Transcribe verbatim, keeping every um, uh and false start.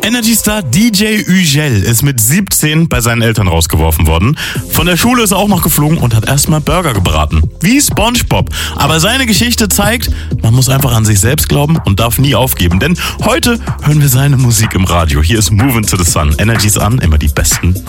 Energy-Star D J Ugel ist mit siebzehn bei seinen Eltern rausgeworfen worden. Von der Schule ist er auch noch geflogen und hat erstmal Burger gebraten. Wie SpongeBob. Aber seine Geschichte zeigt, man muss einfach an sich selbst glauben und darf nie aufgeben. Denn heute hören wir seine Musik im Radio. Hier ist Movin' to the Sun. Energy's an, immer die besten